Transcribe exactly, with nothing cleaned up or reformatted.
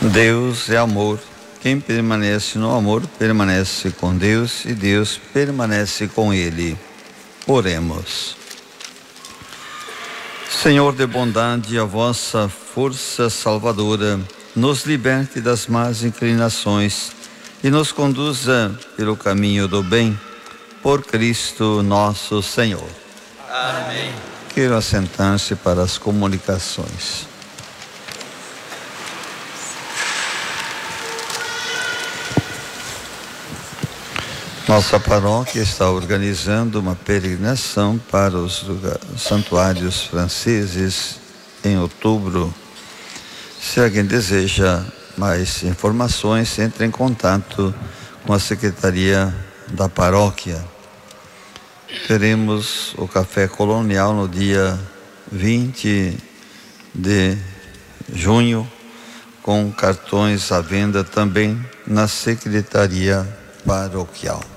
Deus é amor. Quem permanece no amor permanece com Deus e Deus permanece com ele. Oremos. Senhor de bondade, a vossa força salvadora nos liberte das más inclinações e nos conduza pelo caminho do bem, por Cristo nosso Senhor. Amém. Quero assentar-se para as comunicações. Nossa paróquia está organizando uma peregrinação para os lugares, santuários franceses em outubro. Se alguém deseja mais informações, entre em contato com a Secretaria da Paróquia. Teremos o café colonial no dia vinte de junho, com cartões à venda também na Secretaria Paroquial.